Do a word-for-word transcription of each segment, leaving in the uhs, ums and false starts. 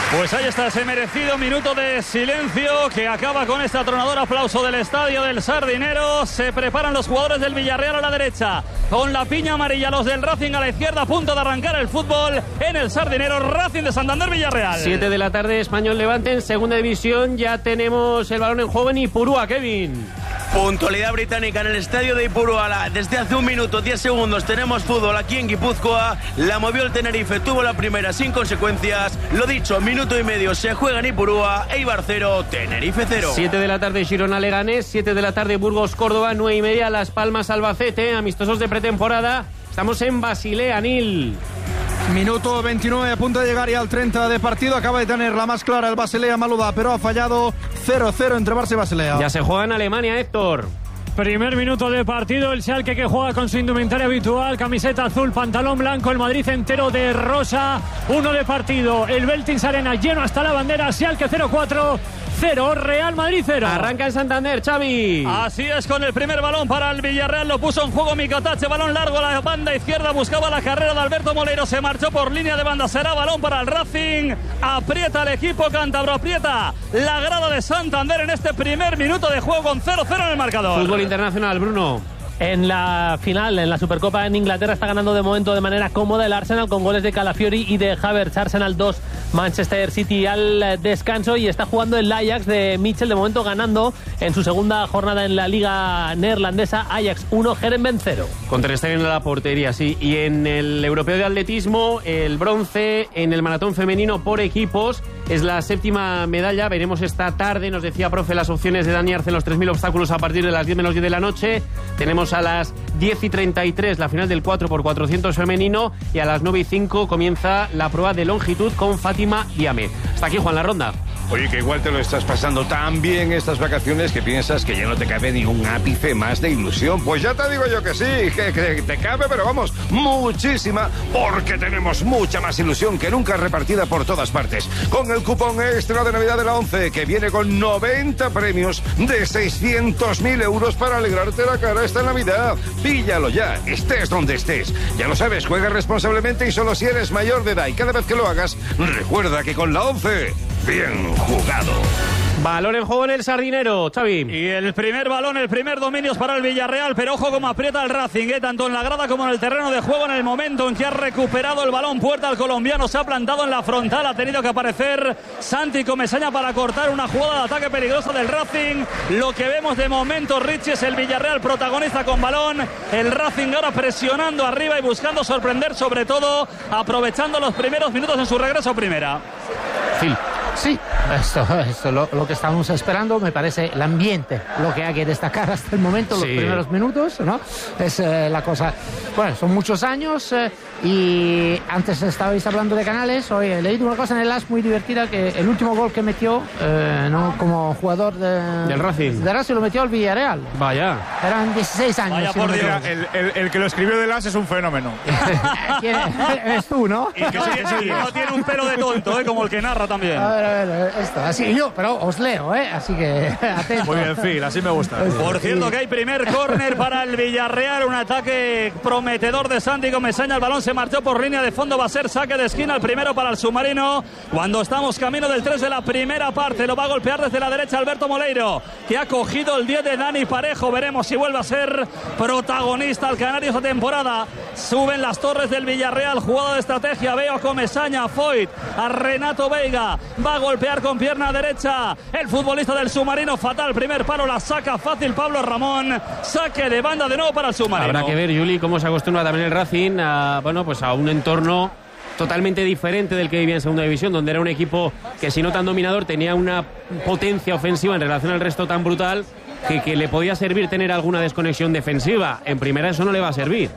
Pues ahí está ese merecido minuto de silencio que acaba con este atronador aplauso del estadio del Sardinero. Se preparan los jugadores del Villarreal a la derecha, con la piña amarilla, los del Racing a la izquierda, a punto de arrancar el fútbol en el Sardinero. Racing de Santander, Villarreal. siete de la tarde, Español Levante en segunda división. Ya tenemos el balón en juego en Ipurúa, Kevin. Puntualidad británica en el estadio de Ipurúa. Desde hace un minuto, diez segundos, tenemos fútbol aquí en Guipúzcoa. La movió el Tenerife, tuvo la primera sin consecuencias. Lo dicho, minuto y medio se juega en Ipurúa. Eibar cero, Tenerife cero. siete de la tarde, Girona Leganés. siete de la tarde, Burgos Córdoba. nueve y media, Las Palmas Albacete. Amistosos de pretemporada. Estamos en Basilea, Nil. Minuto veintinueve, a punto de llegar ya al treinta de partido. Acaba de tener la más clara el Basilea Maluda, pero ha fallado. Cero cero entre Barça y Basilea. Ya se juega en Alemania, Héctor. Primer minuto de partido, el Schalke que juega con su indumentaria habitual, camiseta azul, pantalón blanco, el Madrid entero de rosa. Uno de partido, el Veltins Arena lleno hasta la bandera. Schalke cero cuatro, cero, Real Madrid cero. Arranca en Santander, Xavi. Así es, con el primer balón para el Villarreal, lo puso en juego Mikatache, balón largo a la banda izquierda, buscaba la carrera de Alberto Moleiro, se marchó por línea de banda, será balón para el Racing. Aprieta el equipo cántabro, aprieta la grada de Santander en este primer minuto de juego con cero cero en el marcador. Fútbol internacional, Bruno. En la final, en la Supercopa en Inglaterra, está ganando de momento de manera cómoda el Arsenal con goles de Calafiori y de Havertz. Arsenal dos, Manchester City al descanso, y está jugando el Ajax de Mitchell, de momento ganando en su segunda jornada en la liga neerlandesa. Ajax uno, Herenveen cero. Con Ter Stegen en la portería, sí. Y en el europeo de atletismo, el bronce en el maratón femenino por equipos es la séptima medalla. Veremos esta tarde, nos decía profe, las opciones de Dani Arce en los tres mil obstáculos a partir de las diez menos diez de la noche. Tenemos a las diez y treinta y tres la final del cuatro por cuatrocientos femenino, y a las nueve y cinco comienza la prueba de longitud con Fátima Diame. Hasta aquí, Juan Larronda. Oye, que igual te lo estás pasando tan bien estas vacaciones que piensas que ya no te cabe ni un ápice más de ilusión. Pues ya te digo yo que sí, que, que te cabe, pero vamos, muchísima, porque tenemos mucha más ilusión que nunca repartida por todas partes. Con el cupón extra de Navidad de la ONCE, que viene con noventa premios de seiscientos mil euros para alegrarte la cara esta Navidad. Píllalo ya, estés donde estés. Ya lo sabes, juega responsablemente y solo si eres mayor de edad. Y cada vez que lo hagas, recuerda que con la ONCE, bien jugado. Balón en juego en el Sardinero, Xavi. Y el primer balón, el primer dominio es para el Villarreal, pero ojo como aprieta el Racing, ¿eh? Tanto en la grada como en el terreno de juego. En el momento en que ha recuperado el balón Puerta, el colombiano se ha plantado en la frontal, ha tenido que aparecer Santi Comesaña para cortar una jugada de ataque peligrosa del Racing. Lo que vemos de momento, Richie, es el Villarreal protagonista con balón, el Racing ahora presionando arriba y buscando sorprender, sobre todo aprovechando los primeros minutos en su regreso a primera. Phil. Sí, esto es lo, lo que estamos esperando. Me parece el ambiente lo que hay que destacar hasta el momento, los sí. primeros minutos, ¿no? Es eh, la cosa. Bueno, son muchos años eh, y antes estabais hablando de Canales. Hoy he leído una cosa en el As muy divertida, que el último gol que metió eh, ¿no? como jugador de, del Racing. de Racing lo metió el Villarreal. Vaya. Eran dieciséis años. Vaya, por Dios. El, el, el que lo escribió del As es un fenómeno. ¿Quién es tú, no? Y que sí, no tiene un pelo de tonto, ¿eh? Como el que narra también. A ver, a ver, esto, así yo, pero os leo, ¿eh? Así que atento. Muy bien, Phil, así me gusta. Por cierto, que hay primer córner para el Villarreal, un ataque prometedor de Santi Comesaña. El balón se marchó por línea de fondo, va a ser saque de esquina, el primero para el submarino. Cuando estamos camino del tres de la primera parte, lo va a golpear desde la derecha Alberto Moleiro, que ha cogido el diez de Dani Parejo. Veremos si vuelve a ser protagonista el canario esta temporada. Suben las torres del Villarreal, jugada de estrategia. Veo a Comesaña, a Foyt, a Renato Veiga, va a golpear con pierna derecha el futbolista del submarino. Fatal, primer palo, la saca fácil Pablo Ramón. Saque de banda de nuevo para el submarino. Habrá que ver, Juli, cómo se acostumbra también el Racing a, bueno, pues a un entorno totalmente diferente del que vivía en segunda división, donde era un equipo que, si no tan dominador, tenía una potencia ofensiva en relación al resto tan brutal que, que le podía servir tener alguna desconexión defensiva. En primera eso no le va a servir.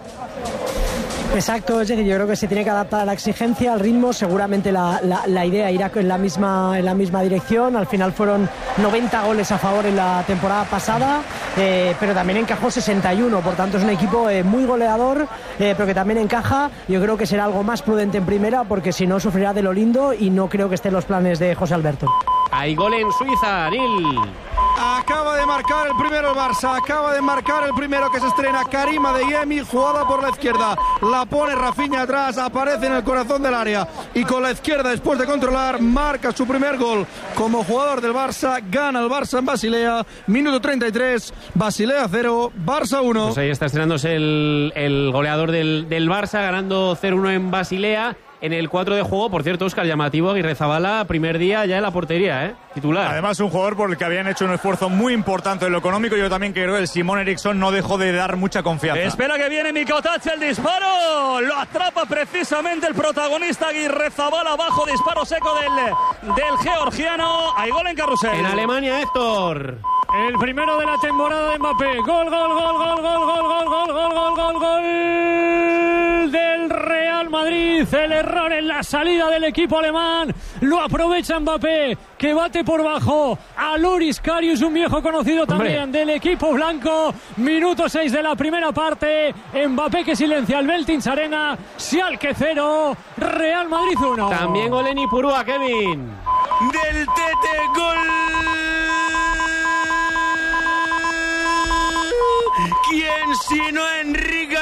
Exacto, es decir, yo creo que se tiene que adaptar a la exigencia, al ritmo. Seguramente la, la, la idea irá en la misma en la misma dirección. Al final fueron noventa goles a favor en la temporada pasada, eh, pero también encajó sesenta y uno, por tanto es un equipo eh, muy goleador, eh, pero que también encaja. Yo creo que será algo más prudente en primera, porque si no sufrirá de lo lindo, y no creo que esté en los planes de José Alberto. Hay gol en Suiza, Nil. Ha Acaba de marcar el primero el Barça, acaba de marcar el primero que se estrena Karim Adeyemi, jugada por la izquierda, la pone Rafinha atrás, aparece en el corazón del área y con la izquierda después de controlar marca su primer gol como jugador del Barça, gana el Barça en Basilea, minuto treinta y tres, Basilea cero, Barça uno. Pues ahí está estrenándose el, el goleador del, del Barça, ganando cero uno en Basilea. En el cuatro de juego, por cierto, Óscar, llamativo, Aguirrezabala, primer día ya en la portería, ¿eh? Titular. Además, un jugador por el que habían hecho un esfuerzo muy importante en lo económico. Yo también creo que el Simón Eriksson no dejó de dar mucha confianza. Espera que viene Mikotáz, el disparo. Lo atrapa precisamente el protagonista Aguirrezabala, abajo, disparo seco del, del georgiano. Hay gol en carrusel. En Alemania, Héctor. El primero de la temporada de Mbappé. Gol, gol, gol, gol, gol, gol, gol, gol, gol, gol, gol, gol del Real Madrid. El error en la salida del equipo alemán. Lo aprovecha Mbappé, que bate por bajo a Loris Karius, un viejo conocido también Hombre. del equipo blanco. Minuto seis de la primera parte. Mbappé que silencia al Beltins Arena. Schalke cero, Real Madrid uno. También gol en Ipurúa, Kevin. Del Tete, gol. ¿Quién sino Enrique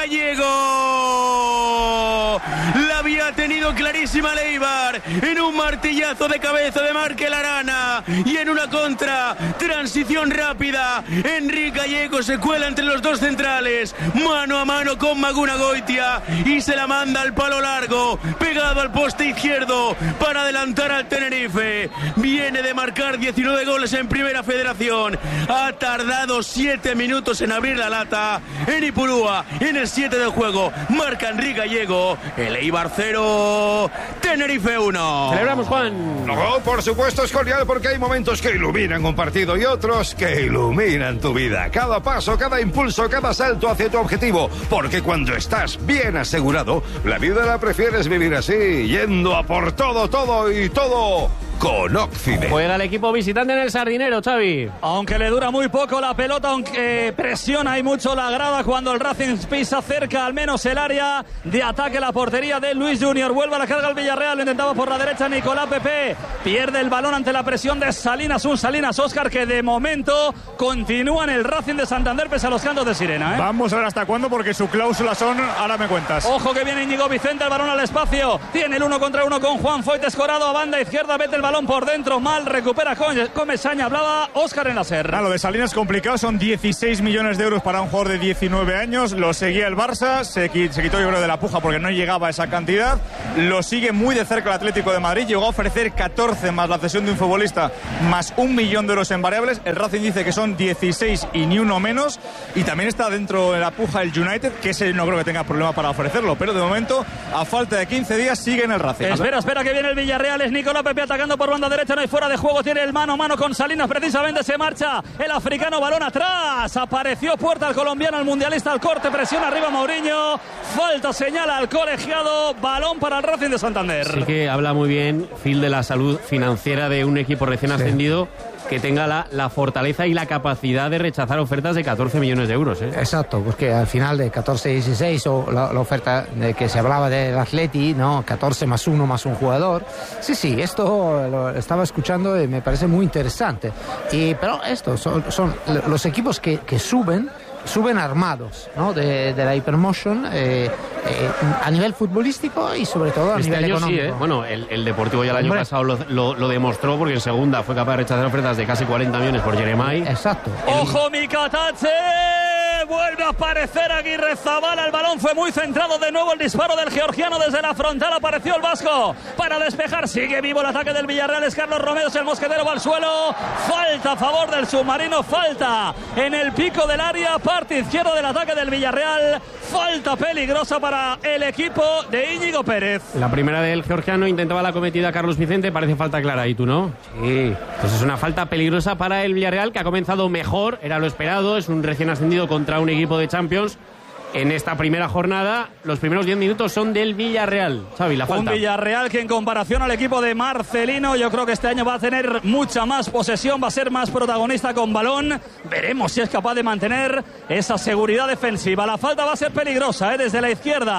Gallego? La había tenido clarísima Leibar en un martillazo de cabeza de Markel Arana y en una contra, transición rápida. Enrique Gallego se cuela entre los dos centrales, mano a mano con Maguna Goitia y se la manda al palo largo, pegado al poste izquierdo para adelantar al Tenerife. Viene de marcar diecinueve goles en Primera Federación. Ha tardado siete minutos en abrir la lata. En Ipurúa, en el siete del juego, marca Enrique Gallego. El Eibar cero, Tenerife uno. Celebramos, Juan. No, por supuesto es genial porque hay momentos que iluminan un partido y otros que iluminan tu vida. Cada paso, cada impulso, cada salto hacia tu objetivo. Porque cuando estás bien asegurado, la vida la prefieres vivir así, yendo a por todo, todo y todo con Oxide. Juega el equipo visitante en el Sardinero, Xavi. Aunque le dura muy poco la pelota, aunque presiona y mucho la grada cuando el Racing pisa cerca al menos el área de ataque, la portería de Luis Junior. Vuelve a la carga el Villarreal, lo intentaba por la derecha Nicolás Pepe. Pierde el balón ante la presión de Salinas, un Salinas Óscar que de momento continúa en el Racing de Santander pese a los cantos de sirena, ¿eh? Vamos a ver hasta cuándo porque su cláusula son, ahora me cuentas. Ojo que viene Íñigo Vicente, el balón al espacio. Tiene el uno contra uno con Juan Foyt Escorado a banda izquierda, mete el balón por dentro, mal, recupera Comesaña, hablaba Óscar en la Serra. Ah, lo de Salinas complicado, son dieciséis millones de euros para un jugador de diecinueve años, lo seguía el Barça, se, se quitó yo creo de la puja porque no llegaba a esa cantidad, lo sigue muy de cerca el Atlético de Madrid, llegó a ofrecer catorce más la cesión de un futbolista, más un millón de euros en variables, el Racing dice que son dieciséis y ni uno menos, y también está dentro de la puja el United, que ese no creo que tenga problema para ofrecerlo, pero de momento, a falta de quince días, sigue en el Racing. Espera, espera que viene el Villarreal, es Nicolás Pepe atacando por banda derecha, no hay fuera de juego, tiene el mano a mano con Salinas, precisamente se marcha el africano, balón atrás, apareció Puerta al colombiano, el mundialista al corte, presión arriba Mourinho, falta, señala al colegiado, balón para el Racing de Santander. Sí que habla muy bien Phil de la salud financiera de un equipo recién ascendido, sí, que tenga la, la fortaleza y la capacidad de rechazar ofertas de catorce millones de euros, ¿eh? Exacto, porque al final de catorce dieciséis o la, la oferta de que se hablaba del Atleti, ¿no? catorce más uno más un jugador. Sí, sí, esto lo estaba escuchando y me parece muy interesante. Y, pero esto son, son los equipos que, que suben, suben armados, ¿no? de, de la Hypermotion eh, eh, a nivel futbolístico y sobre todo a este nivel año económico. Sí, ¿eh? Bueno, el, el Deportivo ya el Hombre. año pasado lo, lo, lo demostró porque en segunda fue capaz de rechazar ofertas de casi cuarenta millones por Jeremai. Exacto. ¡Ojo, Mikotáz! Vuelve a aparecer Aguirrezabala, el balón fue muy centrado, de nuevo el disparo del georgiano desde la frontal, apareció el vasco para despejar, sigue vivo el ataque del Villarreal, es Carlos Romero, el mosquetero va al suelo, falta a favor del submarino, falta en el pico del área, parte izquierda del ataque del Villarreal, falta peligrosa para el equipo de Íñigo Pérez. La primera del georgiano, intentaba la cometida Carlos Vicente, parece falta clara, ¿y tú no? Sí, pues es una falta peligrosa para el Villarreal que ha comenzado mejor, era lo esperado, es un recién ascendido contra un equipo de Champions. En esta primera jornada, los primeros diez minutos son del Villarreal. Xavi, la falta. Un Villarreal que en comparación al equipo de Marcelino, yo creo que este año va a tener mucha más posesión, va a ser más protagonista con balón. Veremos si es capaz de mantener esa seguridad defensiva. La falta va a ser peligrosa, ¿eh? Desde la izquierda.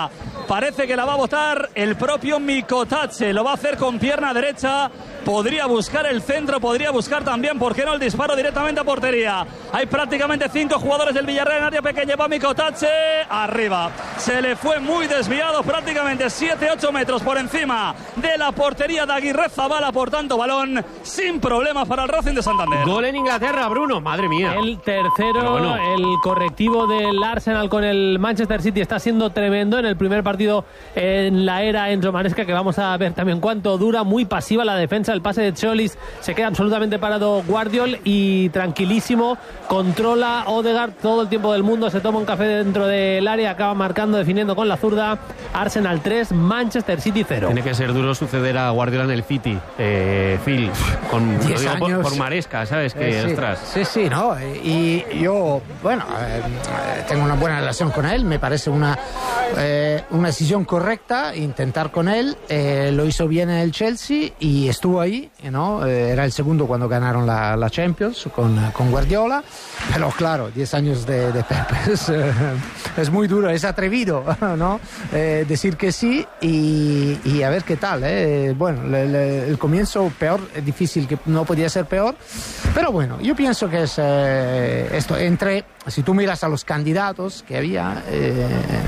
parece que la va a botar el propio Mikotache. Lo va a hacer con pierna derecha. Podría buscar el centro, podría buscar también, ¿por qué no?, el disparo directamente a portería. Hay prácticamente cinco jugadores del Villarreal en área pequeña. Va Mikotache arriba. Se le fue muy desviado, prácticamente siete ocho metros por encima de la portería de Aguirre Zabala. Por tanto, balón sin problemas para el Racing de Santander. Gol en Inglaterra, Bruno. Madre mía. El tercero, bueno. El correctivo del Arsenal con el Manchester City está siendo tremendo en el primer partido en la era Enzo Maresca, que vamos a ver también cuánto dura. Muy pasiva la defensa. El pase de Cholis, se queda absolutamente parado Guardiol y tranquilísimo, controla Odegaard todo el tiempo del mundo, se toma un café dentro del área, acaba marcando, definiendo con la zurda. Arsenal tres, Manchester City cero. Tiene que ser duro suceder a Guardiola en el City, eh, Phil, con, lo digo por, por Maresca, ¿sabes? Que, eh, sí, ostras. Sí, sí, ¿no? Y yo, bueno, eh, tengo una buena relación con él, me parece una, eh, una decisión correcta, intentar con él, eh, lo hizo bien en el Chelsea y estuvo ahí, ¿no? Eh, era el segundo cuando ganaron la, la Champions con, con Guardiola, pero claro, diez años de, de Pep es, eh, es muy duro, es atrevido, ¿no? Eh, decir que sí y, y a ver qué tal, ¿eh? Bueno, le, le, el comienzo peor, es difícil, que no podía ser peor, pero bueno, yo pienso que es eh, esto, entre, si tú miras a los candidatos que había, eh,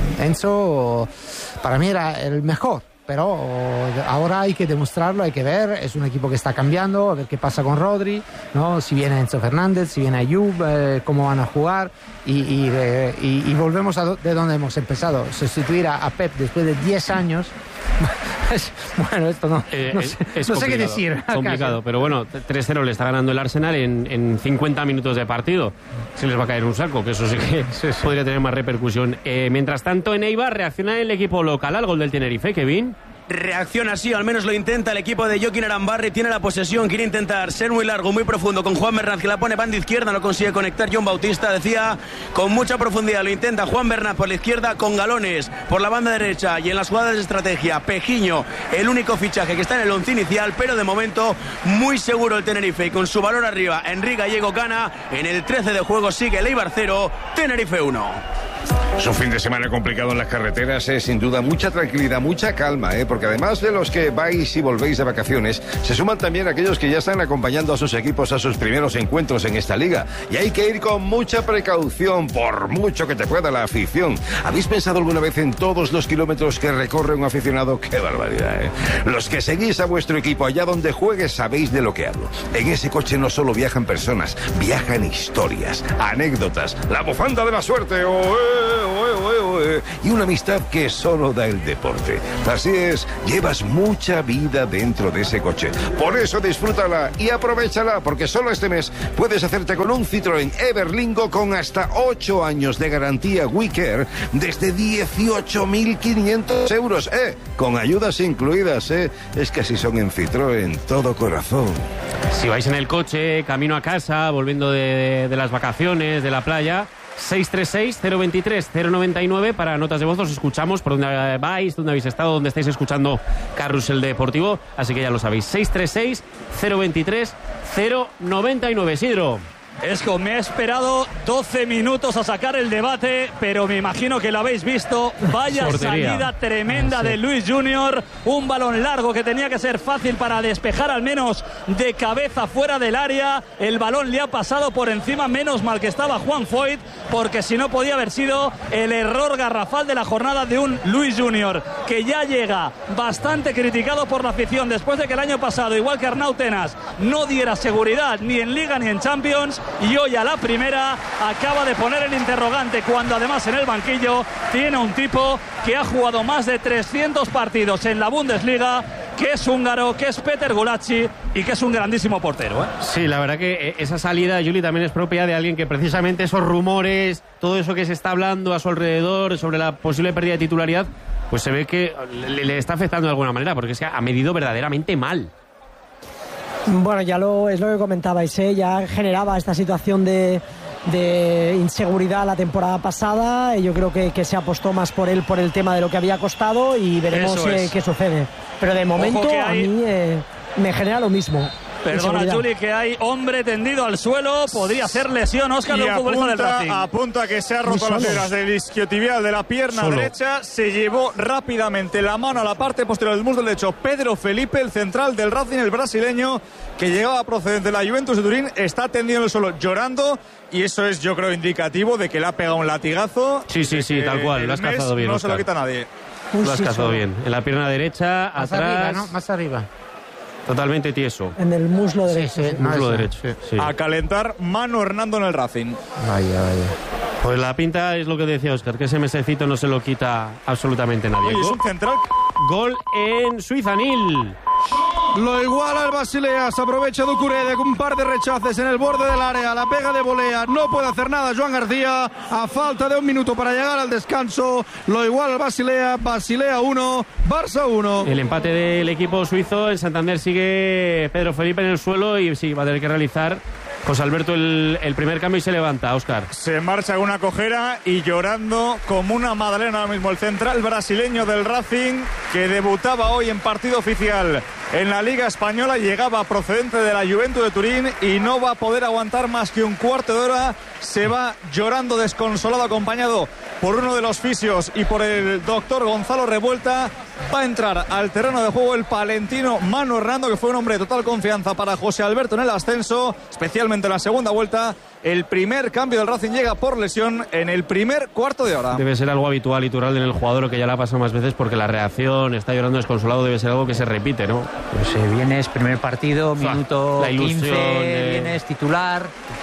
Enzo para mí era el mejor. Pero ahora hay que demostrarlo, hay que ver, es un equipo que está cambiando, a ver qué pasa con Rodri, ¿no? Si viene Enzo Fernández, si viene Ayub, eh, cómo van a jugar y, y, eh, y, y volvemos a do, de donde hemos empezado, sustituir a, a Pep después de diez años. Es, bueno, esto no, eh, no, es, sé, es no sé qué decir. Complicado, pero bueno, tres cero le está ganando el Arsenal en, en cincuenta minutos de partido. Se les va a caer un saco, que eso sí que sí, sí. podría tener más repercusión. Eh, mientras tanto, en Eibar reacciona el equipo local al gol del Tenerife, Kevin. Reacciona así, al menos lo intenta el equipo de Joaquín Arambarri, tiene la posesión, quiere intentar ser muy largo, muy profundo con Juan Bernat, que la pone banda izquierda, no consigue conectar John Bautista, decía, con mucha profundidad lo intenta Juan Bernat por la izquierda, con galones por la banda derecha y en las jugadas de estrategia, Pejiño, el único fichaje que está en el once inicial, pero de momento muy seguro el Tenerife y con su valor arriba, Enrique Gallego gana, en el trece de juego sigue el Eibar cero, Tenerife uno. Es un fin de semana complicado en las carreteras, eh, sin duda, mucha tranquilidad, mucha calma, eh, porque además de los que vais y volvéis de vacaciones, se suman también aquellos que ya están acompañando a sus equipos a sus primeros encuentros en esta liga. Y hay que ir con mucha precaución, por mucho que te pueda la afición. ¿Habéis pensado alguna vez en todos los kilómetros que recorre un aficionado? ¡Qué barbaridad, eh! Los que seguís a vuestro equipo allá donde juegue sabéis de lo que hablo. En ese coche no solo viajan personas, viajan historias, anécdotas, la bufanda de la suerte, oh, eh. Oe, oe, oe. Y una amistad que solo da el deporte. Así es, llevas mucha vida dentro de ese coche. Por eso disfrútala y aprovechala, porque solo este mes puedes hacerte con un Citroën Everlingo con hasta ocho años de garantía WeCare desde dieciocho mil quinientos euros, eh, con ayudas incluidas, eh. Es que así son en Citroën, todo corazón. Si vais en el coche, camino a casa, volviendo de, de, de las vacaciones, de la playa, seis tres seis, cero dos tres, cero nueve nueve para notas de voz. Os escuchamos por dónde vais, dónde habéis estado, dónde estáis escuchando Carrusel Deportivo. Así que ya lo sabéis. seis tres seis, cero dos tres, cero nueve nueve. Sidro. Esco, me ha esperado doce minutos a sacar el debate, pero me imagino que lo habéis visto. Vaya Portería. Salida tremenda sí. de Luis Junior. Un balón largo que tenía que ser fácil para despejar al menos de cabeza fuera del área. El balón le ha pasado por encima. Menos mal que estaba Juan Foyt, porque si no podía haber sido el error garrafal de la jornada de un Luis Junior, que ya llega bastante criticado por la afición después de que el año pasado, igual que Arnau Tenas, no diera seguridad ni en Liga ni en Champions. Y hoy a la primera acaba de poner el interrogante, cuando además en el banquillo tiene un tipo que ha jugado más de trescientos partidos en la Bundesliga, que es húngaro, que es Peter Gulacsi y que es un grandísimo portero, ¿eh? Sí, la verdad que esa salida, Juli, también es propia de alguien que precisamente esos rumores, todo eso que se está hablando a su alrededor sobre la posible pérdida de titularidad, pues se ve que le, le está afectando de alguna manera, porque es que ha medido verdaderamente mal. Bueno, ya lo es lo que comentabais, ¿eh? Ya generaba esta situación de, de inseguridad la temporada pasada. Yo creo que, que se apostó más por él por el tema de lo que había costado y veremos eh, qué sucede. Pero de momento hay... a mí eh, me genera lo mismo. Perdona, Juli, que hay hombre tendido al suelo. Podría ser lesión, Óscar, de un futbolista del Racing. Apunta que se ha roto las fibras del isquiotibial de la pierna Solo. derecha. Se llevó rápidamente la mano a la parte posterior del muslo derecho. Pedro Felipe, el central del Racing, el brasileño, que llegaba procedente de la Juventus de Turín, está tendido en el suelo llorando. Y eso es, yo creo, indicativo de que le ha pegado un latigazo. Sí, sí, sí, tal cual. Lo has cazado bien, No Oscar. se lo quita nadie. Lo has cazado bien. En la pierna derecha, Más atrás. arriba, ¿no? Más arriba. Totalmente tieso. En el muslo derecho. Sí, sí, Muslo no, derecho. sí. Sí. A calentar Manu Hernando en el Racing. Vaya, vaya. Pues la pinta es lo que decía Óscar, que ese mesecito no se lo quita absolutamente nadie. Oye, es Gol, un central. gol en Suiza, Nil. Lo iguala el Basilea, se aprovecha Ducuré de un par de rechaces en el borde del área, la pega de volea, no puede hacer nada Joan García, a falta de un minuto para llegar al descanso, lo iguala el Basilea, Basilea uno, Barça uno. El empate del equipo suizo, en Santander sigue Pedro Felipe en el suelo y sí, va a tener que realizar José Alberto el, el primer cambio y se levanta, Óscar. Se marcha con una cojera y llorando como una magdalena ahora mismo el central brasileño del Racing, que debutaba hoy en partido oficial en la Liga Española, llegaba procedente de la Juventus de Turín y no va a poder aguantar más que un cuarto de hora. Se va llorando desconsolado, acompañado por uno de los fisios y por el doctor Gonzalo Revuelta. Va a entrar al terreno de juego el palentino Manu Hernando, que fue un hombre de total confianza para José Alberto en el ascenso, especialmente en la segunda vuelta. El primer cambio del Racing llega por lesión en el primer cuarto de hora. Debe ser algo habitual y natural en el jugador, que ya le ha pasado más veces, porque la reacción, está llorando desconsolado, debe ser algo que se repite, ¿no? Pues eh, vienes primer partido, O sea, minuto la ilusión, quince, eh. vienes titular,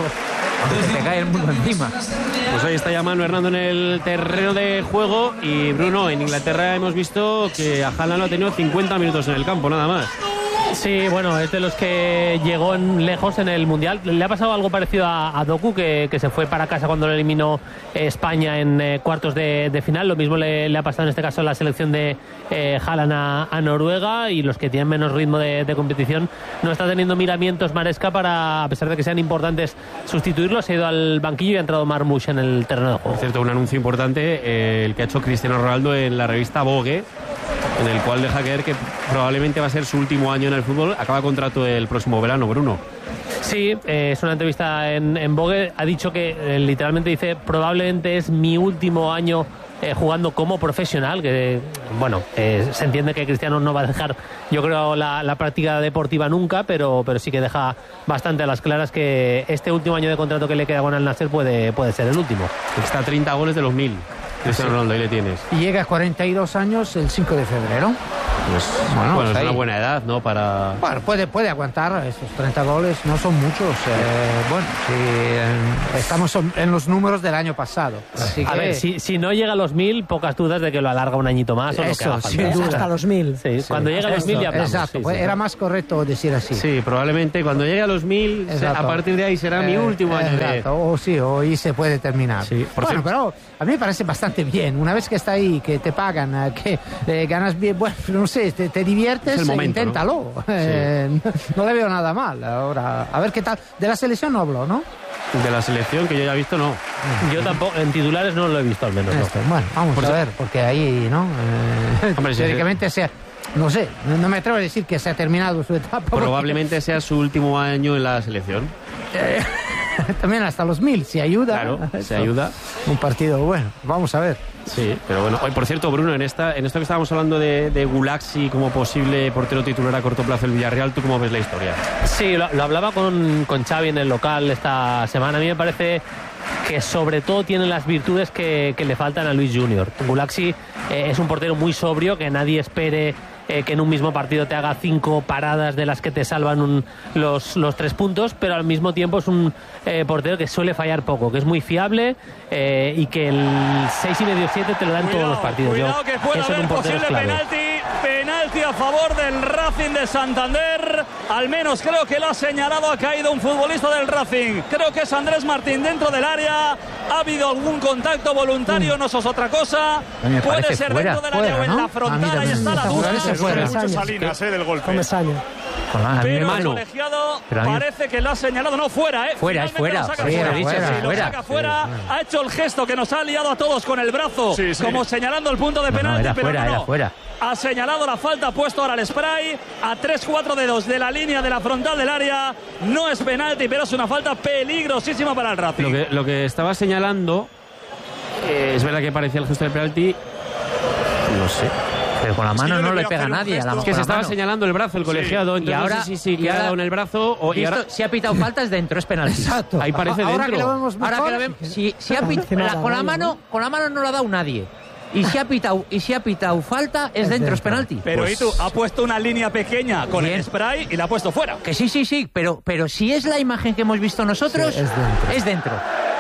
te cae el mundo encima. Pues ahí está ya Manu Hernando en el terreno de juego. Y Bruno, en Inglaterra hemos visto que a Haaland lo ha tenido cincuenta minutos en el campo, nada más. Sí, bueno, es de los que llegó en, lejos en el Mundial. Le ha pasado algo parecido a, a Doku, que, que se fue para casa cuando lo eliminó eh, España en eh, cuartos de, de final. Lo mismo le, le ha pasado en este caso a la selección de eh, Haaland a, a Noruega, y los que tienen menos ritmo de, de competición no está teniendo miramientos Maresca para, a pesar de que sean importantes, sustituirlo. Se ha ido al banquillo y ha entrado Marmoush en el terreno de juego. Por cierto, un anuncio importante, eh, el que ha hecho Cristiano Ronaldo en la revista Vogue, en el cual deja caer que probablemente va a ser su último año en el fútbol. Acaba contrato el próximo verano, Bruno. Sí, eh, es una entrevista en, en Vogue. Ha dicho que eh, literalmente dice, probablemente es mi último año eh, jugando como profesional, que bueno, eh, se entiende que Cristiano no va a dejar, yo creo, la, la práctica deportiva nunca, pero, pero sí que deja bastante a las claras que este último año de contrato que le queda con Al Nassr puede, puede ser el último. Está a treinta goles de los mil. Cristiano Sí. Ronaldo, ahí le tienes. Y llega a cuarenta y dos años el cinco de febrero. Pues, Bueno, bueno, pues es una ahí. buena edad, ¿no? Para... Bueno, puede, puede aguantar esos treinta goles, no son muchos. eh, bueno, sí, eh, estamos en los números del año pasado. Así A que, ver, si, si no llega a los mil, pocas dudas de que lo alarga un añito más o lo que Eso, haga falta. sin duda. Hasta los mil. Sí, Sí, cuando llegue a los eso, mil ya hablamos. Exacto, Sí, pues sí. era más correcto decir así. Sí, probablemente cuando llegue a los mil, se- Exacto. a partir de ahí será mi Eh, último año de... exacto, o sí, hoy se puede terminar. Sí, por bueno, cierto. pero a mí me parece bastante bien. Una vez que está ahí, que te pagan, eh, que eh, ganas bien, bueno, no sé, te, te diviertes, Es el momento, eh, inténtalo. Eh, no, no le veo nada mal. Ahora, a ver qué tal. De la selección no hablo, ¿no? De la selección que yo ya he visto, no. Yo tampoco, en titulares no lo he visto al menos. no. Esto, bueno, vamos Por a eso- ver, porque ahí, ¿no? Eh, Hombre, sí, teóricamente sea, no sé, no me atrevo a decir que se ha terminado su etapa. porque- Probablemente sea su último año en la selección. También hasta los mil, si ayuda. Claro, se Esto, ayuda. Un partido bueno, vamos a ver. Sí, pero bueno. Hoy, por cierto, Bruno, en esta en esto que estábamos hablando de, de Gulaxi como posible portero titular a corto plazo del Villarreal, ¿tú cómo ves la historia? Sí, lo, lo hablaba con, con Xavi en el local esta semana. A mí me parece que sobre todo tiene las virtudes que, que le faltan a Luis Junior. Gulaxi eh, es un portero muy sobrio, que nadie espere eh, que en un mismo partido te haga cinco paradas de las que te salvan un- los, los tres puntos, pero al mismo tiempo es un eh, portero que suele fallar poco, que es muy fiable eh, y que el seis y medio siete te lo dan todos los partidos. Yo- Cuidado que puede eso en haber un portero es posible clave. penalti. Penalti a favor del Racing de Santander. Al menos creo que lo ha señalado. Ha caído un futbolista del Racing. Creo que es Andrés Martín dentro del área. Ha habido algún contacto voluntario, no eso es otra cosa. A mí me Puede parece ser fuera, dentro del área fuera, o en ¿no? la A mí frontal. Ahí también está me la parece duda. fuera. Se duele mucho Años. Salinas, eh, del golpe. Comesaña. Con la pero mano. el colegiado Pero a mí- parece que lo ha señalado, no fuera, ¿eh? Fuera, es Finalmente fuera. lo saca Sí, fuera. lo he dicho, Sí, sí, lo fuera. saca fuera. Sí, Ha hecho el gesto que nos ha liado a todos con el brazo, Sí, sí. como señalando el punto de No, no, penalti, era pero fuera, no, no. era fuera. Ha señalado la falta, ha puesto ahora el spray a tres cuatro dedos de la línea de la frontal del área. No es penalti, pero es una falta peligrosísima para el Racing. Lo que, lo que estaba señalando, eh, es verdad que parecía el gesto del penalti, no sé. Pero con la que mano yo no le le quiero pega a hacer un nadie. gesto. A la, Es que con se la estaba mano. señalando el brazo el colegiado, Y entonces ahora- no sé si, si y le ha ahora- dado en el brazo o... Y y ahora- esto, si ha pitado falta es dentro, es penalti. Exacto. Ahí parece Ahora dentro. que lo vemos Ahora mejor, que lo vemos, si, si ha Claro, pit- encima la- de la con la raya, mano, ¿no? con la mano no lo ha dado nadie. Y si ha pitado, y si ha pitado falta es, Es dentro, es dentro. penalti. Pero Pues- y tú, ha puesto una línea pequeña con Bien. el spray y la ha puesto fuera. Que sí, sí, sí, pero, pero si es la imagen que hemos visto nosotros, Sí, es dentro. es dentro.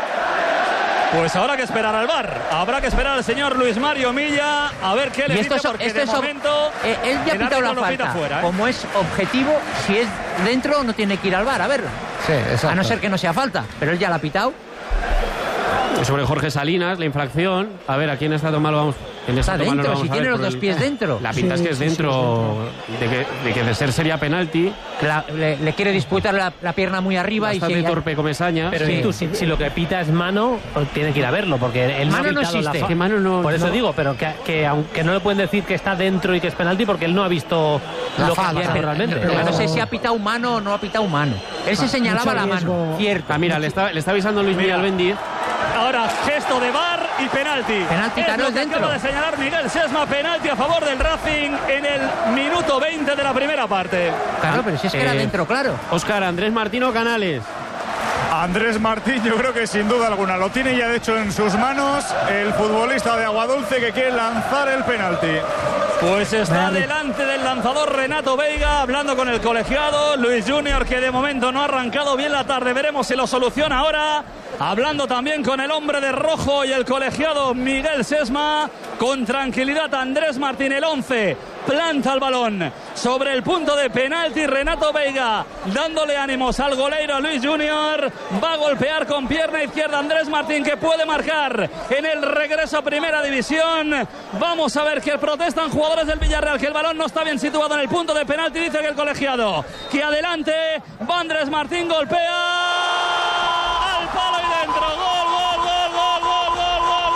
Pues habrá que esperar al V A R. Habrá que esperar al señor Luis Mario Milla a ver qué le Y esto dice, es, porque esto de es ob- momento eh, él ya ha el pitado la árbitro lo pita falta. fuera, ¿eh? Como es objetivo, si es dentro no tiene que ir al V A R a verla. Sí, exacto. A no ser que no sea falta, pero él ya la ha pitado. Sobre Jorge Salinas, la infracción. A ver, ¿a quién está tomando? Vamos. ¿Quién Está tomando? dentro, Lo vamos si a tiene ver los por dos el- pies dentro. La pinta Sí, es que es sí, sí, dentro, de, que, de que de ser sería penalti. La- le, le quiere disputar la, la pierna muy arriba y Bastante si torpe Comesaña. Pero Sí. y tú, si, si lo que pita es mano, pues tiene que ir a verlo, porque él no ha Mano no pitado la existe. fa- Que mano no- Por eso no. digo, pero que, que aunque no le pueden decir que está dentro y que es penalti, porque él no ha visto La lo que ha falta. pasado pero, realmente. pero Pero- no sé si ha pitado mano o no ha pitado mano. Él se señalaba mucho la mano, riesgo. cierto. Ah, mira, le está, le está avisando Luis Mira. Miguel Bendiz. ahora gesto de V A R y penalti. Penalti, es Carlos, lo que dentro. acaba de señalar Miguel Sesma, penalti a favor del Racing en el minuto veinte de la primera parte. Claro, pero si es que era Eh, dentro, claro. Óscar, Andrés Martino Canales. Andrés Martín, yo creo que sin duda alguna lo tiene ya de hecho en sus manos el futbolista de Aguadulce que quiere lanzar el penalti. Pues está Vale. delante del lanzador Renato Veiga, hablando con el colegiado Luis Junior, que de momento no ha arrancado bien la tarde. Veremos si lo soluciona ahora. Hablando también con el hombre de rojo y el colegiado Miguel Sesma. Con tranquilidad Andrés Martín, el once. Planta el balón sobre el punto de penalti. Renato Veiga dándole ánimos al goleiro Luis Junior. Va a golpear con pierna izquierda Andrés Martín, que puede marcar en el regreso a primera división. Vamos a ver que protestan jugadores del Villarreal, que el balón no está bien situado en el punto de penalti. Dice que el colegiado, que adelante va Andrés Martín, golpea al palo y dentro. Gol, gol, gol, gol, gol, gol, gol,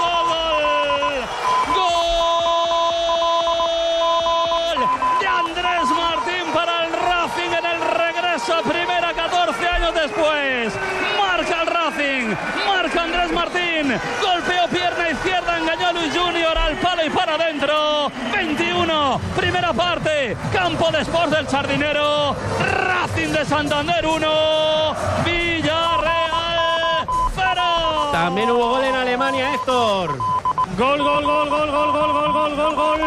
gol, gol. Gol de Andrés Martín para el Racing en el regreso a primera, catorce años después. Marca el Racing, marca Andrés Martín, golpeó pierna izquierda, engañó a Luis Junior al palo y para adentro. veintiuno, primera parte, Campo de Sports del Sardinero, Racing de Santander uno, Villarreal cero. También hubo gol en Alemania, Héctor. Gol, gol, gol, gol, gol, gol, gol, gol, gol, gol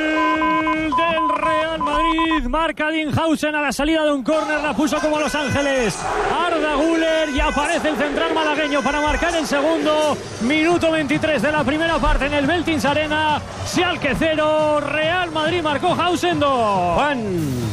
del Real Madrid. Marca Dinhausen a la salida de un córner, la puso como Los Ángeles Arda Güler y aparece el central malagueño para marcar el segundo. Minuto veintitrés de la primera parte en el Beltins Arena. Schalke cero, Real Madrid marcó Hausen dos. Juan.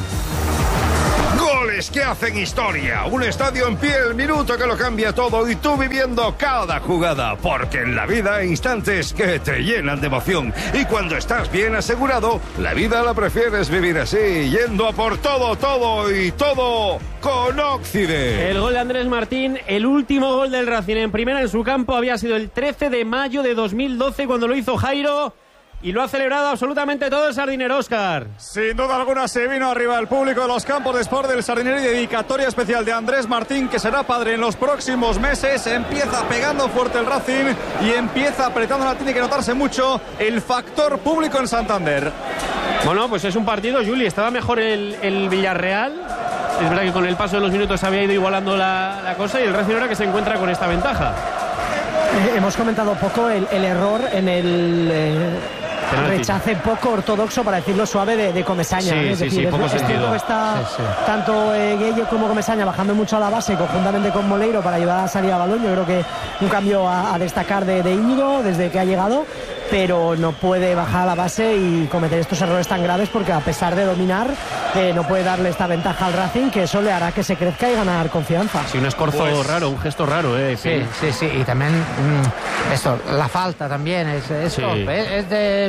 Goles que hacen historia, un estadio en pie, el minuto que lo cambia todo y tú viviendo cada jugada, porque en la vida hay instantes que te llenan de emoción y cuando estás bien asegurado, la vida la prefieres vivir así, yendo a por todo, todo y todo con Oxide. El gol de Andrés Martín, el último gol del Racing en primera en su campo había sido el trece de mayo de dos mil doce cuando lo hizo Jairo. Y lo ha celebrado absolutamente todo el Sardinero, Óscar. Sin duda alguna se vino arriba el público de los campos de Sport del Sardinero y dedicatoria especial de Andrés Martín, que será padre en los próximos meses. Empieza pegando fuerte el Racing y empieza apretándola. Tiene que notarse mucho el factor público en Santander. Bueno, pues es un partido, Juli, estaba mejor el, el Villarreal. Es verdad que con el paso de los minutos había ido igualando la, la cosa y el Racing ahora que se encuentra con esta ventaja. Eh, hemos comentado poco el, el error en el eh, Penalti. rechace poco ortodoxo, para decirlo suave, de, de Comesaña. Sí, ¿eh? Es sí, decir, sí, es- poco es sentido. cierto que está Sí, sí. tanto eh, Gueye como Comesaña bajando mucho a la base conjuntamente con Moleiro para ayudar a salir a balón. Yo creo que un cambio a, a destacar de, de Íñigo desde que ha llegado, pero no puede bajar a la base y cometer estos errores tan graves, porque a pesar de dominar eh, no puede darle esta ventaja al Racing, que eso le hará que se crezca y ganar confianza. Sí, un escorzo Pues- raro, un gesto raro, ¿eh? Sí, sí, sí, y también mm, esto, la falta también es, es Sí. torpe, es, es de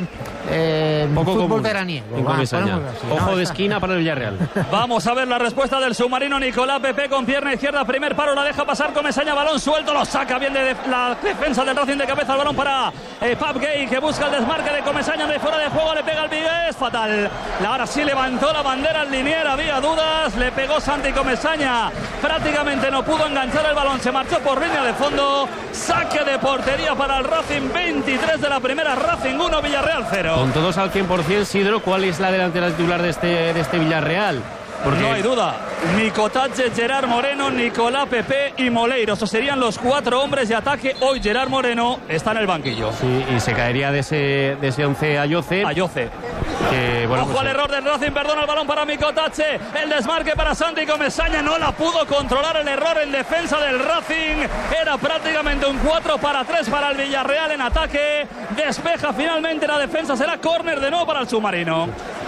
eh, Poco fútbol común veraniego. en Va, Comesaña. ponemos así, Ojo ¿no? de Está- esquina para el Villarreal. Vamos a ver la respuesta del submarino Nicolás Pepe con pierna izquierda. Primer paro, la deja pasar Comesaña. Balón suelto, lo saca bien de def- la defensa del Racing de cabeza. El balón para eh, Pap Gay, que busca el desmarque de Comesaña de fuera de juego. Le pega al Vigués, fatal. Ahora sí levantó la bandera al linier, había dudas. Le pegó Santi Comesaña. Prácticamente no pudo enganchar el balón. Se marchó por línea de fondo. Saque de portería para el Racing. veintitrés de la primera. Racing uno, Villarreal cero. Con todos al cien por ciento, Sidro, ¿cuál es la delantera titular de este, de este Villarreal? Porque No hay duda. Nicotache, Gerard Moreno, Nicolás Pepe y Moleiro. Esos serían los cuatro hombres de ataque. Hoy Gerard Moreno está en el banquillo. Sí, y se caería de ese, de ese once Ayoce. Ayoce. Que, bueno, Ojo pues, al error del Racing, perdona el balón para Nicotache. El desmarque para Santi Comesaña. No la pudo controlar el error en defensa del Racing. Era prácticamente un cuatro para tres para el Villarreal en ataque. Despeja finalmente la defensa. Será córner de nuevo para el submarino.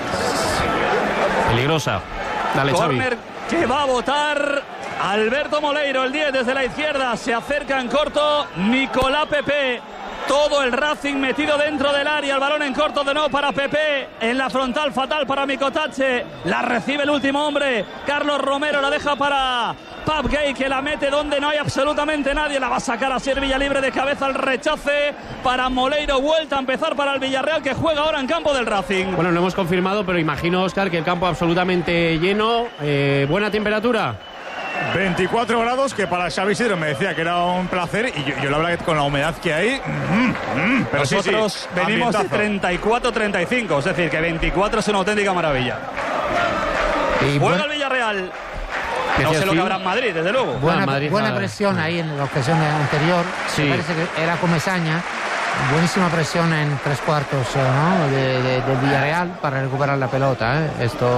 peligrosa. Dale, Xavi. Córner que va a votar Alberto Moleiro, el diez desde la izquierda. Se acerca en corto Nicolás Pepe. Todo el Racing metido dentro del área. El balón en corto de nuevo para Pepe. En la frontal fatal para Nicotache. La recibe el último hombre. Carlos Romero la deja para Pap Gay, que la mete donde no hay absolutamente nadie. La va a sacar a ser Villalibre de cabeza al rechace para Moleiro. Vuelta a empezar para el Villarreal, que juega ahora en campo del Racing. Bueno, no hemos confirmado, pero imagino, Óscar, que el campo absolutamente lleno. Eh, ¿Buena temperatura? veinticuatro grados, que para Xavi Sidro me decía que era un placer, y yo, yo la verdad que con la humedad que hay, mm, mm, pero nosotros sí, sí, venimos de ambientazo. treinta y cuatro treinta y cinco, es decir, que veinticuatro es una auténtica maravilla. Y Juega buen- el Villarreal. No Decías sé lo tú. que habrá en Madrid, desde luego. buena, Ah, Madrid, buena nada. presión ahí en la ocasión anterior. Sí. Me parece que era Comesaña. Buenísima presión en tres cuartos, eh, ¿no? de, de- del Villarreal para recuperar la pelota. ¿eh? Esto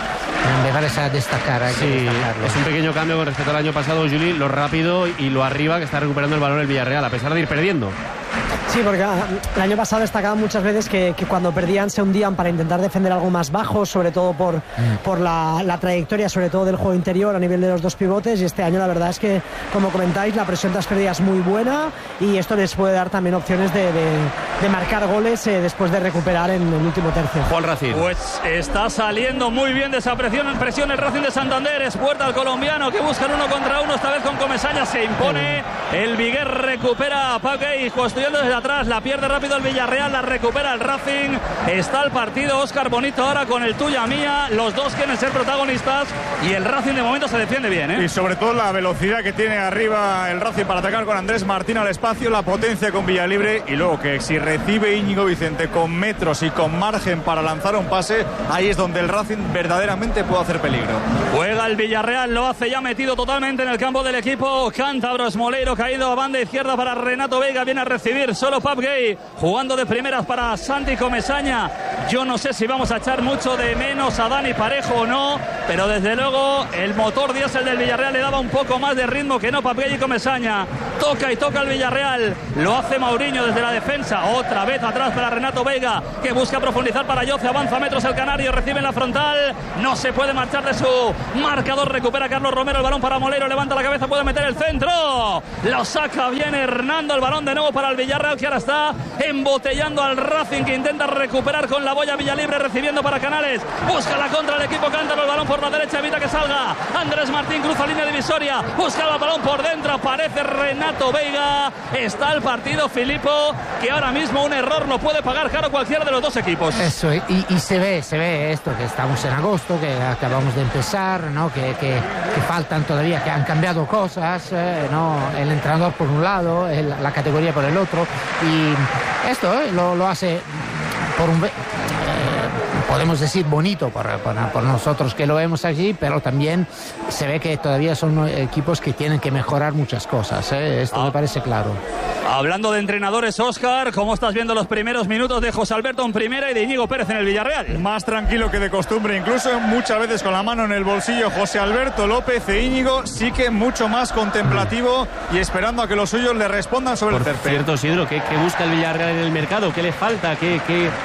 eh, me parece a destacar. Hay que Sí, destacarlo. es un pequeño cambio con respecto al año pasado, Juli, lo rápido y lo arriba que está recuperando el balón el Villarreal, a pesar de ir perdiendo. Sí, porque ah, el año pasado destacaban muchas veces que, que cuando perdían se hundían para intentar defender algo más bajo, sobre todo por, Mm. por la, la trayectoria, sobre todo del juego interior a nivel de los dos pivotes. Y este año la verdad es que, como comentáis, la presión tras pérdida es muy buena y esto les puede dar también opciones de, de, de marcar goles eh, después de recuperar en el último tercio. Juan Racing. Pues está saliendo muy bien de esa presión, presión el Racing de Santander. Es puerta al colombiano, que buscan uno contra uno, esta vez con Comesaña. Se impone. El Viguer recupera a Paque y construyendo desde atrás. La pierde rápido el Villarreal, la recupera el Racing. Está el partido, Óscar Bonito, ahora con el tuya mía. Los dos quieren ser protagonistas y el Racing de momento se defiende bien, ¿eh? Y sobre todo la velocidad que tiene arriba el Racing para atacar con Andrés Martín al espacio, la potencia con Villalibre, y luego que si recibe Íñigo Vicente con metros y con margen para lanzar un pase, ahí es donde el Racing verdaderamente puede hacer peligro. Juega el Villarreal, lo hace ya metido totalmente en el campo del equipo cántabro. Moleiro caído a banda izquierda para Renato Veiga, viene a recibir solo Pap Gay, jugando de primeras para Santi Comesaña. Yo no sé si vamos a echar mucho de menos a Dani Parejo o no, pero desde luego el motor diésel del Villarreal le daba un poco más de ritmo que no Pap Gay y Comesaña. Toca y toca el Villarreal, lo hace Mauriño desde la defensa, otra vez atrás para Renato Veiga, que busca profundizar para Yoce, avanza metros el Canario, recibe en la frontal, no se puede marchar de su marcador, recupera Carlos Romero, el balón para Moleiro, levanta la cabeza, puede meter el centro, lo saca bien Hernando, el balón de nuevo para el Villarreal, que ahora está embotellando al Racing, que intenta recuperar con la boya Villalibre, recibiendo para Canales, busca la contra el equipo cántaro, el balón por la derecha, evita que salga Andrés Martín, cruza línea divisoria, busca el balón por dentro, aparece Renato Veiga, está el partido, Filipo, que ahora mismo un error lo puede pagar caro cualquiera de los dos equipos. Eso, y, y se ve, se ve esto, que estamos en agosto, que acabamos de empezar, ¿no? que, que, que faltan todavía, que han cambiado cosas, eh, ¿no? El entrenador por un lado, el, la categoría por el otro, y esto eh, lo, lo hace por un... Eh, podemos decir bonito por, por, por nosotros que lo vemos allí, pero también se ve que todavía son equipos que tienen que mejorar muchas cosas, ¿eh? Esto ah. me parece claro. Hablando de entrenadores, Óscar, ¿cómo estás viendo los primeros minutos de José Alberto en primera y de Íñigo Pérez en el Villarreal? Más tranquilo que de costumbre, incluso muchas veces con la mano en el bolsillo. José Alberto López e Íñigo sí que mucho más contemplativo y esperando a que los suyos le respondan sobre Por el césped. cierto, Sidro, ¿qué, ¿qué busca el Villarreal en el mercado? ¿Qué le falta? ¿Qué, qué,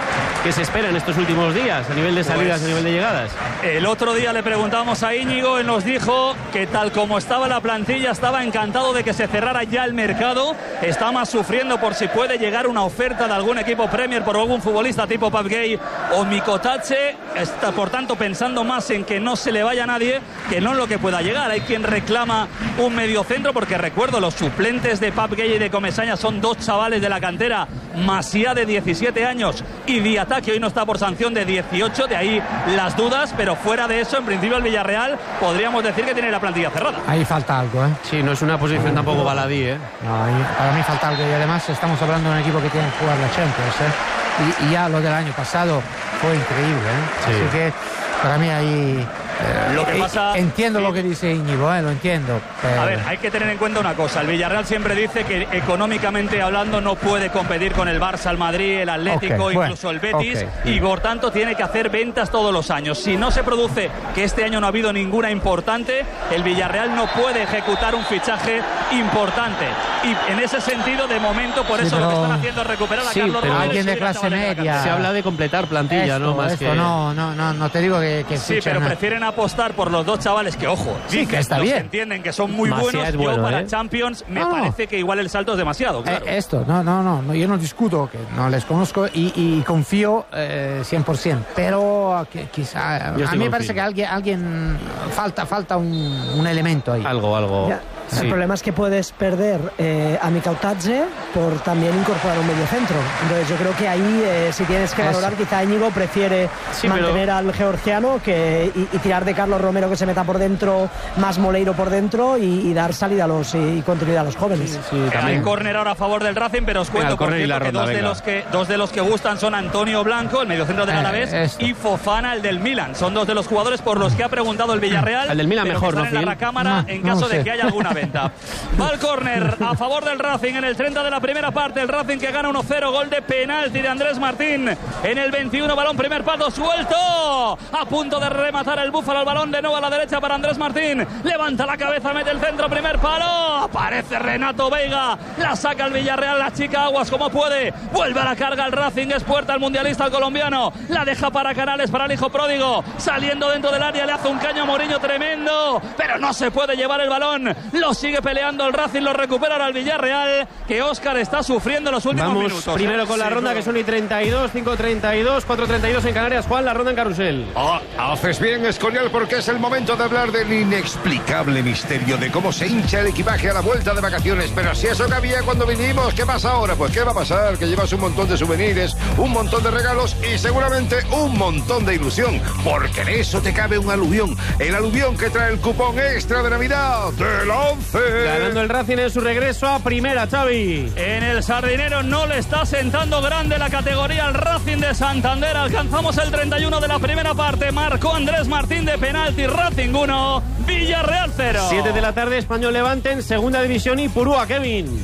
¿Qué se espera en estos últimos días a nivel de salidas, Pues, a nivel de llegadas? El otro día le preguntamos a Íñigo y nos dijo que tal como estaba la plantilla estaba encantado de que se cerrara ya el mercado. Está más sufriendo por si puede llegar una oferta de algún equipo Premier por algún futbolista tipo Pape Gueye o Mikotache. Está por tanto pensando más en que no se le vaya a nadie que no en lo que pueda llegar. Hay quien reclama un mediocentro, porque recuerdo, los suplentes de Pape Gueye y de Comesaña son dos chavales de la cantera, Masia de diecisiete años y Diatá, que hoy no está por sanción, de dieciocho, de ahí las dudas, pero fuera de eso, en principio el Villarreal podríamos decir que tiene la plantilla cerrada. Ahí falta algo, ¿eh? Sí, no es una posición tampoco baladí, ¿eh? No, ahí, para mí falta algo, y además estamos hablando de un equipo que tiene que jugar la Champions, ¿eh? Y, y ya lo del año pasado fue increíble, ¿eh? Sí. Así que para mí ahí... Eh, Lo que eh, pasa- entiendo sí. lo que dice Íñigo, eh, lo entiendo. Pero... A ver, hay que tener en cuenta una cosa. El Villarreal siempre dice que económicamente hablando no puede competir con el Barça, el Madrid, el Atlético, Ok, incluso bueno, el Betis, ok. y por tanto tiene que hacer ventas todos los años. Si no se produce, que este año no ha habido ninguna importante, el Villarreal no puede ejecutar un fichaje importante. Y en ese sentido, de momento, por Sí, eso lo que pero- están haciendo es recuperar a Sí, Carlos pero Romero y alguien de subir a clase chavales de la media. cantera. Se habla de completar plantilla, esto, ¿no? Más esto, que... no, no, no, no te digo que, que Sí, fichen pero a- prefieren apostar por los dos chavales que, ojo, Sí, dicen, que está los bien. que entienden que son muy Masia buenos. es Yo bueno, para ¿eh? Champions me No, no. parece que igual el salto es demasiado. Claro. Eh, esto, no, no, no, no, yo no discuto, que no les conozco y, y confío eh, cien por ciento, pero que, quizá, Yo a sí mí me confío. parece que alguien, alguien falta, falta un, un elemento ahí. Algo, algo. Ya. Sí. El problema es que puedes perder eh, a Mikautadze por también incorporar un mediocentro. Entonces yo creo que ahí, eh, si tienes que Eso. valorar, quizá Íñigo prefiere Sí, mantener pero- al georgiano que, y, y tirar de Carlos Romero, que se meta por dentro, más Moleiro por dentro, y, y dar salida a los y, y continuidad a los jóvenes. Sí, Hay también. córner ahora a favor del Racing, pero os cuento el por córner y cierto, la que ronda, dos de, venga. los que dos de los que gustan son Antonio Blanco, el mediocentro del Eh, Alavés, esto. y Fofana, el del Milan. Son dos de los jugadores por los que ha preguntado el Villarreal. El del Milan pero mejor, que ¿no, están en la Phil? recámara No, en no caso sé. de que haya alguna venta. Va el córner a favor del Racing en el treinta de la primera parte. El Racing que gana uno cero, gol de penalti de Andrés Martín en el veintiuno. Balón primer palo suelto. A punto de rematar el Búfalo. El balón de nuevo a la derecha para Andrés Martín. Levanta la cabeza, mete el centro, primer palo. Aparece Renato Veiga. La saca el Villarreal, la chica Aguas como puede. Vuelve a la carga el Racing. Es puerta al mundialista, el colombiano. La deja para Canales, para el hijo pródigo. Saliendo dentro del área, le hace un caño a Mourinho tremendo. Pero no se puede llevar el balón. Lo sigue peleando el Racing, lo recupera ahora el Villarreal, que Óscar está sufriendo en los últimos Vamos minutos. primero con la Sí, ronda, claro. que son y treinta y dos, cinco treinta y dos, cuatro treinta y dos en Canarias. Juan, la ronda en carrusel. Ah, haces bien, Escorial, porque es el momento de hablar del inexplicable misterio de cómo se hincha el equipaje a la vuelta de vacaciones. Pero si eso cabía cuando vinimos, ¿qué pasa ahora? Pues ¿qué va a pasar? Que llevas un montón de souvenirs, un montón de regalos y seguramente un montón de ilusión, porque en eso te cabe un aluvión. El aluvión que trae el cupón extra de Navidad del once. Ganando el Racing en su regreso a primera, Xavi. En el Sardinero no le está sentando grande la categoría al Racing de Santander. Alcanzamos el treinta y uno de la primera parte. Marcó Andrés Martín de penalti. Racing uno, Villarreal cero. siete de la tarde, Español Levante en segunda división y Purúa, Kevin.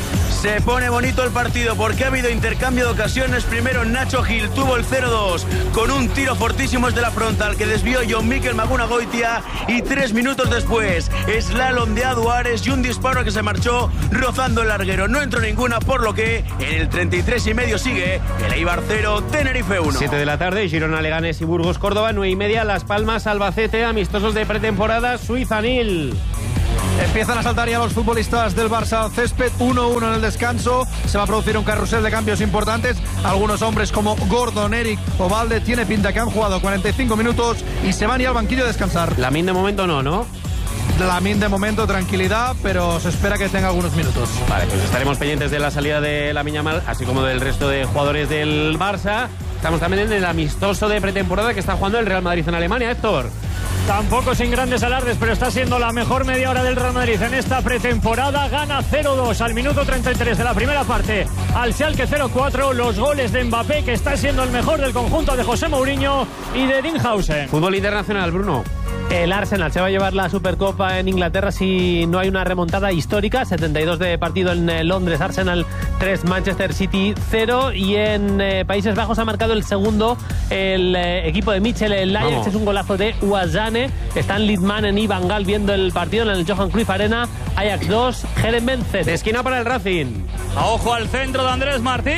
Se pone bonito el partido porque ha habido intercambio de ocasiones. Primero Nacho Gil tuvo el cero dos con un tiro fortísimo desde la frontal que desvió John Mikel Maguna Goitia, y tres minutos después slalom de Aduares y un disparo que se marchó rozando el larguero. No entró ninguna, por lo que en el treinta y tres y medio sigue el Eibar cero, Tenerife uno. siete de la tarde, Girona, Leganés y Burgos, Córdoba. nueve y media, Las Palmas, Albacete, amistosos de pretemporada, Suiza nil. Empiezan a saltar ya los futbolistas del Barça césped. uno uno en el descanso. Se va a producir un carrusel de cambios importantes. Algunos hombres como Gordon, Eric o Valde tiene pinta que han jugado cuarenta y cinco minutos y se van ya al banquillo a descansar. Lamine de momento no, ¿no? Lamine de momento tranquilidad, pero se espera que tenga algunos minutos. Vale, pues estaremos pendientes de la salida de Lamine Yamal, así como del resto de jugadores del Barça. Estamos también en el amistoso de pretemporada que está jugando el Real Madrid en Alemania, Héctor. Tampoco sin grandes alardes, pero está siendo la mejor media hora del Real Madrid en esta pretemporada. Gana cero dos al minuto treinta y tres de la primera parte al Schalke cero cuatro. Los goles de Mbappé, que está siendo el mejor del conjunto de José Mourinho y de Dinhausen. Fútbol internacional, Bruno. El Arsenal se va a llevar la Supercopa en Inglaterra si no hay una remontada histórica. setenta y dos de partido en eh, Londres, Arsenal tres, Manchester City cero. Y en eh, Países Bajos ha marcado el segundo el eh, equipo de Michel, el Ajax. Vamos. Es un golazo de Ouazzane. Están Lidmanen y Van Gaal viendo el partido en el Johan Cruyff Arena. Ajax dos, Herenveen cero. De esquina para el Racing. A ojo al centro de Andrés Martín.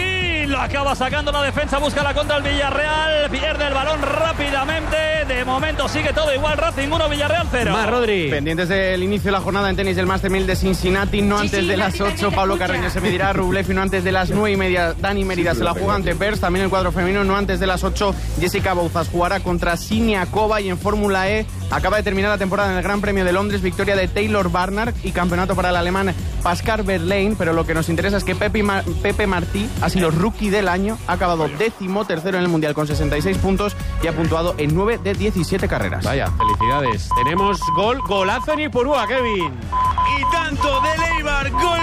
Berlín lo acaba sacando la defensa, busca la contra el Villarreal, pierde el balón rápidamente. De momento sigue todo igual, Racing uno, Villarreal cero. Más, Rodri. Pendientes del inicio de la jornada en tenis del Master mil de Cincinnati, no antes de las ocho. Pablo Carreño se medirá a Rublev y no antes de las nueve y media. Dani Mérida se la juega ante Bers. También el cuadro femenino, no antes de las ocho. Jessica Bouzas jugará contra Siniakova. Y en Fórmula E acaba de terminar la temporada en el Gran Premio de Londres, victoria de Taylor Barnard y campeonato para el alemán Pascal Wehrlein. Pero lo que nos interesa es que Pepe, Mar- Pepe Martí ha sido rookie del año, ha acabado décimo tercero en el Mundial con sesenta y seis puntos y ha puntuado en nueve de diecisiete carreras. Vaya, felicidades. Tenemos gol, golazo en Ipurúa, Kevin. Y tanto de Leibar, gol.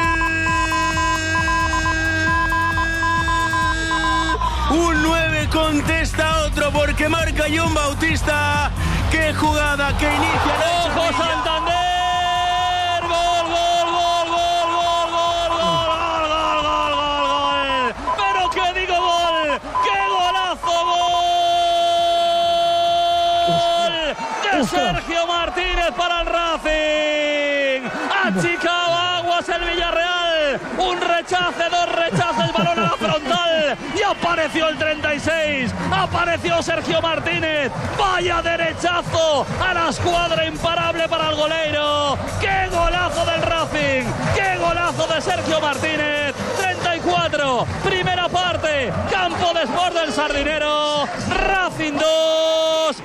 Un nueve contesta otro porque marca John Bautista. ¡Qué jugada que inicia! ¡Ojo, Santander! ¡Gol, gol, gol, gol, gol, gol, gol, gol, gol, gol, gol, gol! ¡Pero qué digo gol! ¡Qué golazo, gol! De Sergio Martínez para el Racing. Achicado aguas el Villarreal. Un rechace, dos rechaces, balón a la frontal. Y apareció el treinta y seis. Apareció Sergio Martínez. Vaya derechazo a la escuadra imparable para el goleiro. ¡Qué golazo del Racing! ¡Qué golazo de Sergio Martínez! treinta y cuatro, primera parte. Campo de Sport del Sardinero. Racing dos,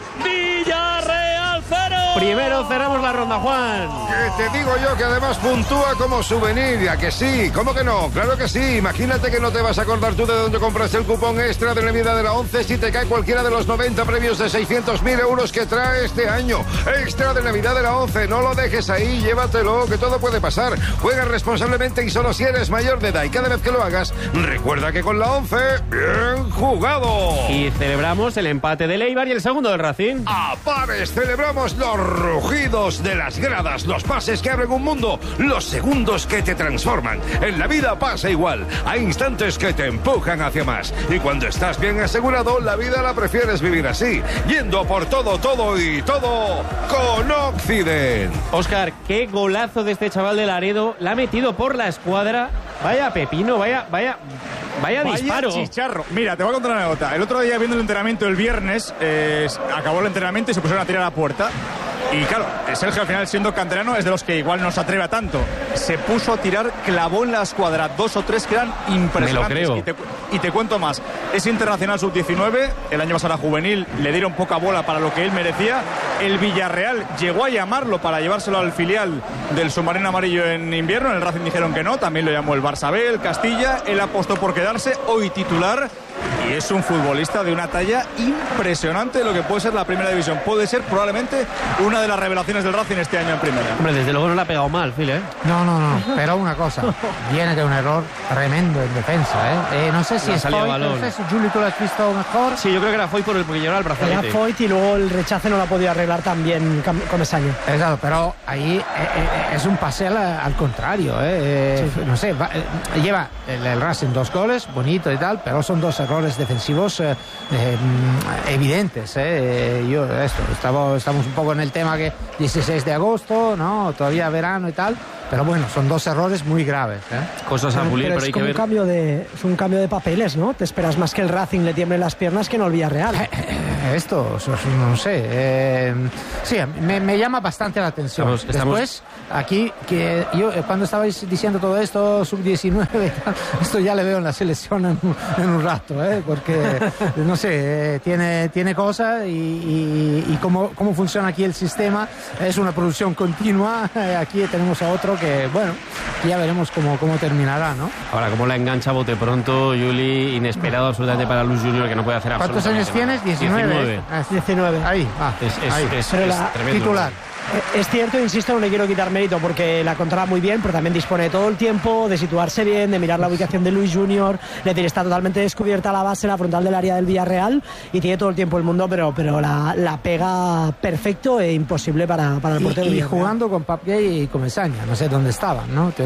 Villarreal cero. Primero cerramos la ronda, Juan. Que te digo yo que además puntúa como souvenir, ¿a que sí? ¿Cómo que no? Claro que sí. Imagínate que no te vas a acordar tú de dónde compraste el cupón extra de Navidad de la once si te cae cualquiera de los noventa premios de seiscientos mil euros que trae este año. Extra de Navidad de la once. No lo dejes ahí, llévatelo, que todo puede pasar. Juega responsablemente y solo si eres mayor de edad. Y cada vez que lo hagas, recuerda que con la once, bien jugado. Y celebramos el empate del Eibar y el segundo del Racing. A pares, celebramos los rugidos de las gradas, los pases que abren un mundo, los segundos que te transforman. En la vida pasa igual. Hay instantes que te empujan hacia más. Y cuando estás bien asegurado, la vida la prefieres vivir así, yendo por todo, todo y todo con Occident. Óscar, qué golazo de este chaval de Laredo. La ha metido por la escuadra. Vaya pepino, vaya, vaya, vaya, Vaya disparo. chicharro. Mira, te voy a contar una anécdota. El otro día viendo el entrenamiento el viernes, eh, acabó el entrenamiento y se pusieron a tirar a la puerta. Y claro, Sergio al final siendo canterano es de los que igual no se atreve a tanto. Se puso a tirar, clavó en la escuadra dos o tres que eran impresionantes. Me lo creo. Y te, y te cuento más. Es internacional sub diecinueve, el año pasado era juvenil, le dieron poca bola para lo que él merecía. El Villarreal llegó a llamarlo para llevárselo al filial del submarino amarillo en invierno. En el Racing dijeron que no, también lo llamó el Barça B, el Castilla. Él apostó por quedarse, hoy titular. Y es un futbolista de una talla impresionante de lo que puede ser la primera división. Puede ser probablemente una de las revelaciones del Racing este año en primera. Hombre, desde luego no le ha pegado mal, Phil, ¿eh? No, no, no, pero una cosa, viene de un error tremendo en defensa, ¿eh? eh no sé si La es salida de Foyt, balón. no sé si Juli tú lo has visto mejor. Sí, yo creo que era Foyt por el porque llevaba el Era brazalete. Foyt y luego el rechace no lo ha podido arreglar tan bien Cam- Comesaña. Exacto, pero ahí eh, eh, es un pase al, al contrario, ¿eh? Eh, no sé, va- eh, lleva el, el Racing dos goles, bonito y tal, pero son dos errores defensivos eh, eh, evidentes, ¿eh? Yo, esto, estamos, estamos un poco en el tema que dieciséis de agosto, ¿no? Todavía verano y tal, pero bueno, son dos errores muy graves, ¿eh? Cosas a pulir, Pero pero es hay que como un ver. cambio de, es un cambio de papeles, ¿no? Te esperas más que el Racing le tiemble las piernas que no el Villarreal. Eh, eh, Esto, eso, eso no sé. eh, sí, me, me llama bastante la atención. Estamos- estamos- Después, aquí, que yo eh, cuando estabais diciendo todo esto, sub diecinueve y tal, esto ya le veo en la selección en, un- en un rato, ¿eh? Porque, no sé, eh, tiene, tiene cosas y, y, y cómo, cómo funciona aquí el sistema. Es una producción continua. eh, Aquí tenemos a otro que, bueno, ya veremos cómo, cómo terminará, ¿no? Ahora, como la engancha bote pronto, Juli, inesperado absolutamente para Luis Junior, que no puede hacer ¿Cuántos absolutamente años tienes? nada. diecinueve. diecinueve. ¿eh? Ah, diecinueve. Ahí, va. Es, es, ahí. es- Pero es la- tremendo. Titular. Eh, Es cierto, insisto, no le quiero quitar mérito porque la controla muy bien, pero también dispone de todo el tiempo de situarse bien, de mirar la ubicación de Luis Junior. Es decir, está totalmente descubierta la base, la frontal del área del Villarreal y tiene todo el tiempo el mundo, pero, pero la, la pega perfecto e imposible para, para el Y, portero. y Villarreal. jugando con Pape Gay y Comesaña, no sé dónde estaban, ¿no?